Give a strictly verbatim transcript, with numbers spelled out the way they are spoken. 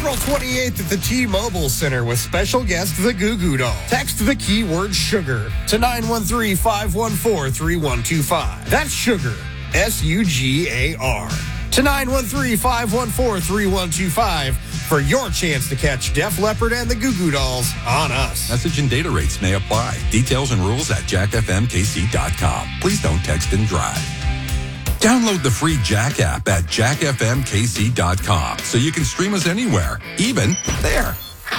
April twenty-eighth at the T-Mobile Center with special guest the Goo Goo Dolls. Text the keyword sugar to nine one three, five one four, three one two five. That's sugar, S U G A R, to nine one three, five one four, three one two five for your chance to catch Def Leppard and the Goo Goo Dolls on us. Message and data rates may apply. Details and rules at jack f m k c dot com. Please don't text and drive. Download the free Jack app at jack f m k c dot com so you can stream us anywhere, even there.